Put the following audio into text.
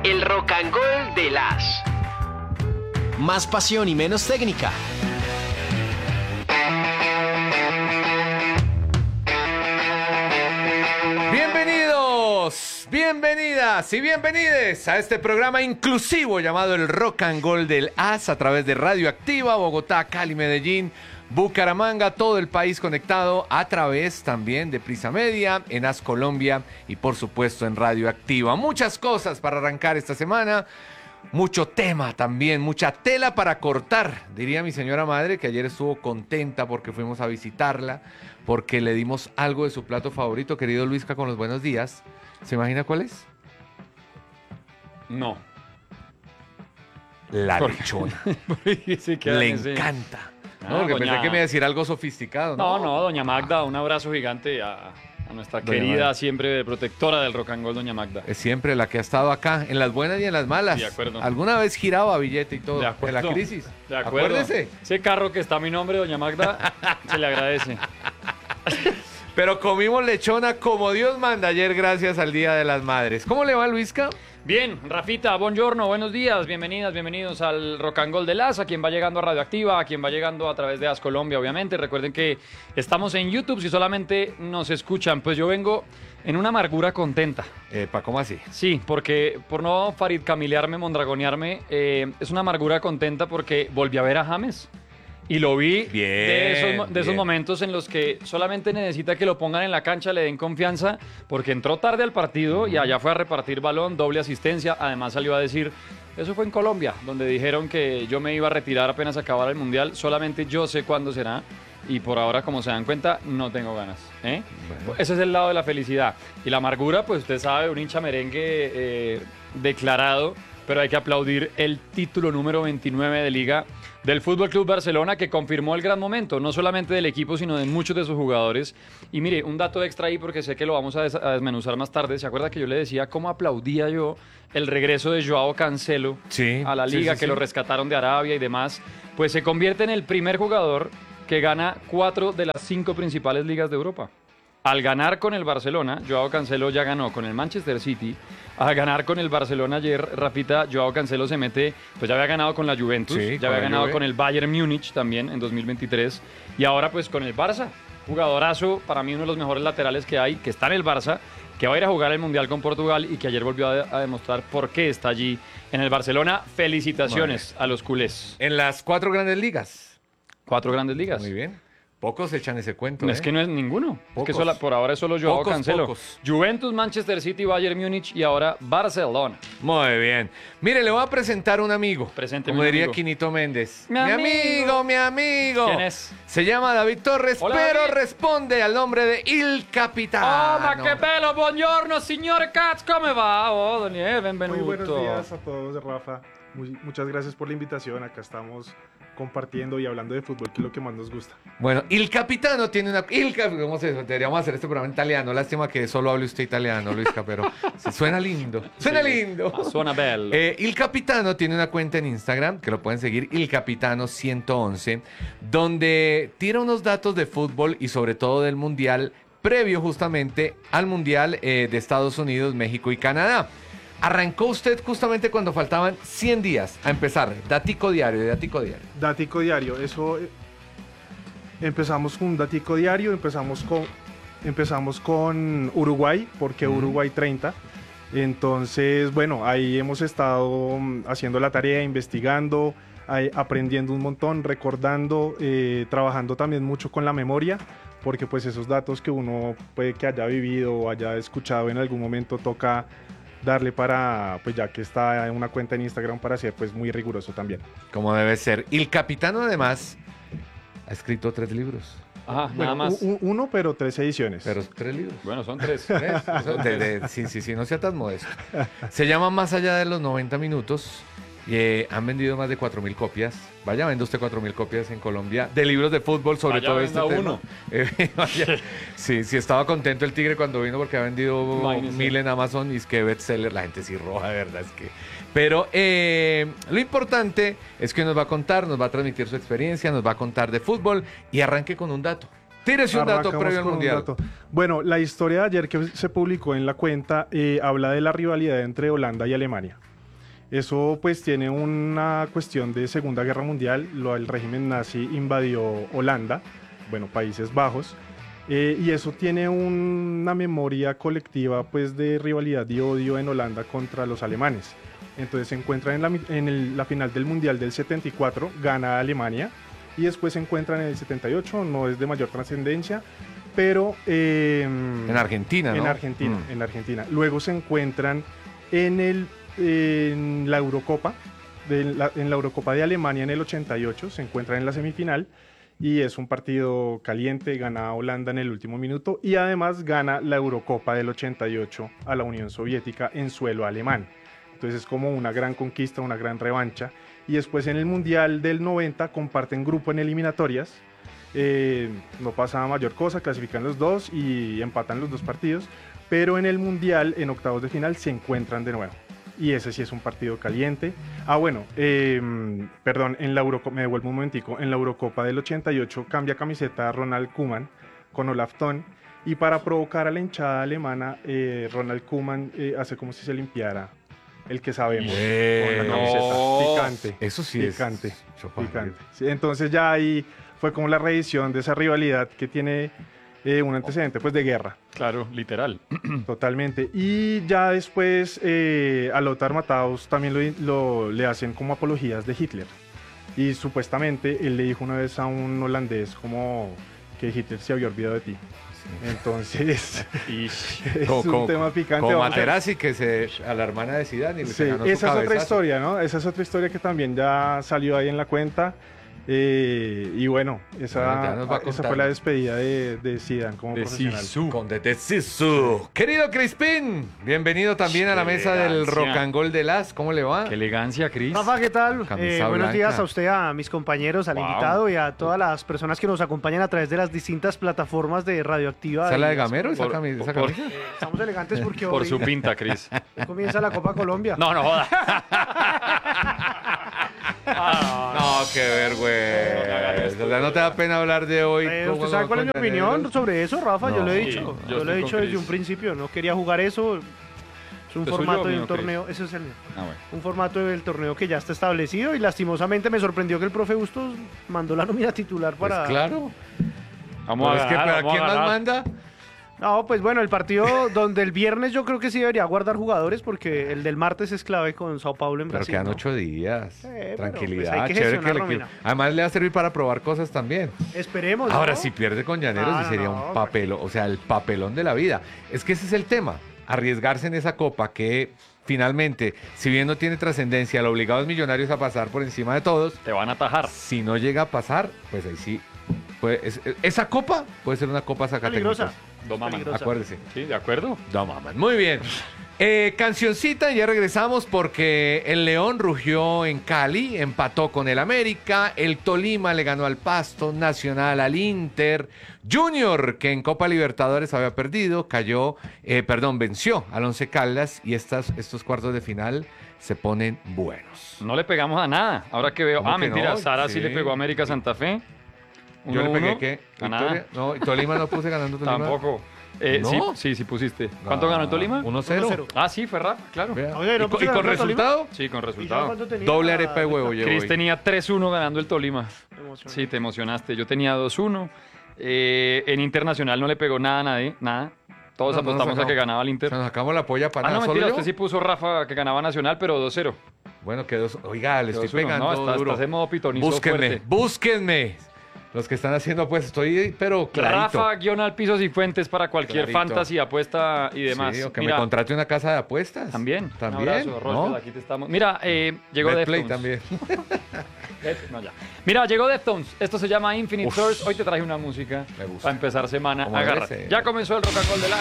El Rock and Roll de las. Más pasión y menos técnica. Bienvenidos, bienvenidas y bienvenides a este programa inclusivo llamado El Rock and Roll del As a través de Radioactiva, Bogotá, Cali, Medellín, Bucaramanga, todo el país conectado a través también de Prisa Media, en As Colombia y por supuesto en Radioactiva. Muchas cosas para arrancar esta semana, mucho tema también, mucha tela para cortar, diría mi señora madre, que ayer estuvo contenta porque fuimos a visitarla, porque le dimos algo de su plato favorito, querido Luisca, con los buenos días. ¿Se imagina cuál es? No. La lechona. Sí, Le encanta. No, porque doña... pensé que me iba a decir algo sofisticado. No, doña Magda, un abrazo gigante a nuestra Doña querida, Magda. siempre protectora del rock and roll, doña Magda. Es siempre la que ha estado acá, en las buenas y en las malas. De acuerdo. Alguna vez giraba billete y todo, De acuerdo. en la crisis. De acuerdo. Acuérdese. Ese carro que está a mi nombre, doña Magda, se le agradece. Pero comimos lechona como Dios manda ayer gracias al Día de las Madres. ¿Cómo le va, Luisca? Bien, Rafita, buongiorno, buenos días, bienvenidas, bienvenidos al Rock and Roll de las, a quien va llegando a Radioactiva, a quien va llegando a través de As Colombia, obviamente. Recuerden que estamos en YouTube, si solamente nos escuchan, pues yo vengo en una amargura contenta. ¿Cómo así? Sí, porque por no Farid Camilearme, mondragonearme, es una amargura contenta porque volví a ver a James. Y lo vi Bien, de esos bien. momentos en los que solamente necesita que lo pongan en la cancha, le den confianza, porque entró tarde al partido y allá fue a repartir balón, doble asistencia. Además salió a decir, eso fue en Colombia, donde dijeron que yo me iba a retirar apenas acabara el Mundial, solamente yo sé cuándo será. Y por ahora, como se dan cuenta, no tengo ganas. ¿eh? Bueno. Ese es el lado de la felicidad. Y la amargura, pues usted sabe, un hincha merengue declarado, pero hay que aplaudir el título número 29 de Liga del Fútbol Club Barcelona, que confirmó el gran momento, no solamente del equipo, sino de muchos de sus jugadores. Y mire, un dato extra ahí, porque sé que lo vamos a desmenuzar más tarde. ¿Se acuerda que yo le decía cómo aplaudía yo el regreso de Joao Cancelo Sí, a la sí, Liga, sí, que sí. lo rescataron de Arabia y demás? Pues se convierte en el primer jugador que gana 4 de las 5 principales ligas de Europa. Al ganar con el Barcelona, Joao Cancelo ya ganó con el Manchester City. Al ganar con el Barcelona ayer, Rafita, Joao Cancelo se mete, pues ya había ganado con la Juventus, Sí, ya con había la ganado Juve. con el Bayern Múnich también en 2023 y ahora pues con el Barça. Jugadorazo, para mí uno de los mejores laterales que hay, que está en el Barça, que va a ir a jugar el Mundial con Portugal y que ayer volvió a demostrar por qué está allí en el Barcelona. Felicitaciones a los culés. En las 4 grandes ligas. 4 grandes ligas. Muy bien. Pocos echan ese cuento. Es que no es ninguno. Pocos. Es que por ahora es solo Joao Pocos, Cancelo. pocos. Juventus, Manchester City, Bayern Múnich y ahora Barcelona. Muy bien. Mire, le voy a presentar un amigo. Presénteme Como un diría amigo. Quinito Méndez. Mi amigo. mi amigo. ¿Quién es? Se llama David Torres, Hola, pero David. responde al nombre de Il Capitano. Oh, ma che bello, buongiorno, signore Katz, come va? Oh, Daniel, benvenuto. Muy buenos días a todos, Rafa. Muchas gracias por la invitación. Acá estamos compartiendo y hablando de fútbol, que es lo que más nos gusta. Bueno, Il Capitano tiene una... ¿Cómo se dice? Deberíamos hacer este programa en italiano. Lástima que solo hable usted italiano, Luisca, pero suena lindo. Suena lindo. Ah, suena bello. Il Capitano tiene una cuenta en Instagram, que lo pueden seguir, Il Capitano 111, donde tira unos datos de fútbol y sobre todo del Mundial, previo justamente al Mundial de Estados Unidos, México y Canadá. Arrancó usted justamente cuando faltaban 100 días a empezar. Datico diario, datico diario. Datico diario, eso empezamos con un datico diario, empezamos con Uruguay, porque Uruguay 30. Entonces, bueno, ahí hemos estado haciendo la tarea, investigando, aprendiendo un montón, recordando, trabajando también mucho con la memoria, porque pues esos datos que uno puede que haya vivido o haya escuchado en algún momento toca darle para, pues ya que está en una cuenta en Instagram, para ser pues muy riguroso también. Como debe ser. Il Capitano además ha escrito 3 libros. Ajá, Bueno, nada más. uno, pero 3 ediciones. Pero 3 libros. Bueno, son 3. ¿Ves? Sí, no sea tan modesto. Se llama Más allá de los 90 minutos. Han vendido más de 4.000 copias. Vaya, vende usted 4.000 copias en Colombia de libros de fútbol, sobre Vaya, todo este venda tema. Vaya. Sí, estaba contento el Tigre cuando vino porque ha vendido Imagínese. 1.000 en Amazon y es que bestseller, la gente sí roja, de verdad. Es que... Pero lo importante es que nos va a contar, nos va a transmitir su experiencia, nos va a contar de fútbol y arranque con un dato. Tírese un dato Arrancamos previo al con un Mundial. dato. Bueno, la historia de ayer que se publicó en la cuenta habla de la rivalidad entre Holanda y Alemania. Eso pues tiene una cuestión de Segunda Guerra Mundial. El régimen nazi invadió Holanda, bueno, Países Bajos, y eso tiene una memoria colectiva pues de rivalidad y odio en Holanda contra los alemanes. Entonces se encuentran en la final del Mundial del 74, gana Alemania, y después se encuentran en el 78, no es de mayor trascendencia, pero... En Argentina, ¿no? En Argentina, en Argentina. Luego se encuentran en la Eurocopa, en la Eurocopa de Alemania en el 88, se encuentran en la semifinal, y es un partido caliente, gana Holanda en el último minuto, y además gana la Eurocopa del 88 a la Unión Soviética en suelo alemán. Entonces es como una gran conquista, una gran revancha. Y después en el Mundial del 90 comparten grupo en eliminatorias. No pasa mayor cosa, clasifican los dos y empatan los dos partidos. Pero en el Mundial, en octavos de final, se encuentran de nuevo. Y ese sí es un partido caliente. Perdón, en la Eurocopa, me devuelvo un momentico. En la Eurocopa del 88 cambia camiseta Ronald Koeman con Olaf Thon. Y para provocar a la hinchada alemana, Ronald Koeman hace como si se limpiara el que sabemos con la camiseta. Picante. Eso sí picante, es picante. Sí, entonces ya ahí fue como la reedición de esa rivalidad que tiene un antecedente pues de guerra. Claro, literal. Totalmente. Y ya después a Lothar Matthaus también le hacen como apologías de Hitler. Y supuestamente él le dijo una vez a un holandés como que Hitler se había olvidado de ti. Entonces, es un tema picante. Como Vamos a- Materazzi, a la hermana de Zidane y le Sí, ganó su esa es otra cabezazo. historia, ¿no? Esa es otra historia que también ya salió ahí en la cuenta. Y bueno, Bueno, ya nos va esa contando. fue la despedida de Zidane como De profesional. Zizou. Con de Zizou. Querido Crispín, bienvenido también a la Qué mesa del elegancia. Rock and Roll de Las. ¿Cómo le va? Qué elegancia, Cris. Rafa, ¿qué tal? Camisa Buenos blanca. días a usted, a mis compañeros, al Wow. invitado y a todas las personas que nos acompañan a través de las distintas plataformas de Radioactiva. ¿Esa es la de Y Gamero? ¿Esa Por- camisa? por- Estamos elegantes porque Por hoy su pinta, Cris. comienza la Copa Colombia. No, no joda. No, qué vergüenza. O sea, no te da pena hablar de hoy. ¿Usted sabe cuál es mi opinión sobre eso, Rafa? No. Yo lo he Sí, dicho. yo Yo lo he estoy dicho con desde un Cris. principio. No quería jugar eso. Es un ¿Es formato suyo o de mío, un Cris? torneo. Eso es el mío. Ah, bueno. Un formato del torneo que ya está establecido y lastimosamente me sorprendió que el profe Bustos mandó la nómina titular Pues para... claro. Vamos Pero a es que, ganar, ¿para vamos a quién más ganar. manda? No, pues bueno, el partido donde el viernes yo creo que sí debería guardar jugadores porque el del martes es clave con Sao Paulo en Pero Brasil. quedan ¿no? 8 días. pero, Tranquilidad, pues, hay que chévere gestionar, que el equipo. Romina. Además le va a servir para probar cosas también. Esperemos. Ahora, ¿no? si pierde con Llaneros, sí No, sería no, un papelón, o sea, el papelón de la vida. Es que ese es el tema, arriesgarse en esa copa que finalmente, si bien no tiene trascendencia, lo obligado es Millonarios a pasar por encima de todos. Te van a atajar. Si no llega a pasar, pues ahí sí. Esa copa puede ser una copa sacatécnicos. Peligrosa. Domaman. Peligrosa. Acuérdese. Sí, de acuerdo. No mames. Muy bien. Cancioncita, ya regresamos porque el León rugió en Cali, empató con el América, el Tolima le ganó al Pasto, Nacional al Inter, Junior, que en Copa Libertadores había perdido, venció al Once Caldas y estos cuartos de final se ponen buenos. No le pegamos a nada. Ahora que veo. ¿Cómo Ah, que mentira. no? Sara sí Sí. le pegó a América Santa Fe. Yo le 1-1. pegué que A nada. Victoria. No, y Tolima no puse ganando Tolima. Tampoco. ¿No? Sí pusiste. ¿Cuánto ganó el Tolima? 1-0. 1-0. Ah, sí, fue Rafa, claro. Vea. Oye, ¿no ¿Y con pusieron ganando resultado? Sí, con ¿Y ya resultado. cuánto tenía? Doble arepa de huevo llevo Cris hoy. tenía 3-1 ganando el Tolima. Emocionante. Sí, te emocionaste. Yo tenía 2-1. En Internacional no le pegó nada a nadie, nada. Todos No, no nos apostamos a sacamos. que ganaba el O Inter. sea, nos sacamos la polla para Ah, no, nada. mentira, ¿Solo usted yo? sí puso Rafa que ganaba Nacional, pero 2-0. Bueno, quedó. Oiga, le estoy 2-1. pegando No, duro. estás en modo pitonizo Búsquenme, fuerte. búsquenme. Los que están haciendo, pues estoy, pero clarito. Rafa, guión al piso y fuentes para cualquier Clarito. fantasy, apuesta y demás. Sí, o que Mira, me contrate una casa de apuestas. también. También, Un abrazo, Rolfo, ¿no? aquí te estamos. Mira, llegó Betplay Deftones. también. No, ya. Mira, llegó Deftones. Esto se llama Infinite Uf. Thirst. Hoy te traje una música Me gusta. para empezar semana. Como debe Agárrate. ser. Ya comenzó el Rock and Roll de la...